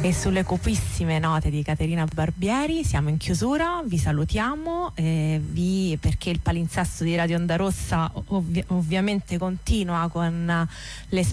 E sulle copissime note di Caterina Barbieri siamo in chiusura, vi salutiamo, perché il palinsesto di Radio Onda Rossa ovviamente continua con le